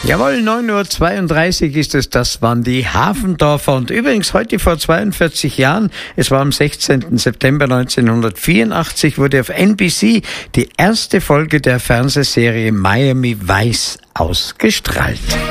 Jawohl, 9:32 Uhr ist es, das waren die Hafendorfer. Und übrigens heute vor 42 Jahren, es war am 16. September 1984, wurde auf NBC die erste Folge der Fernsehserie Miami Vice ausgestrahlt.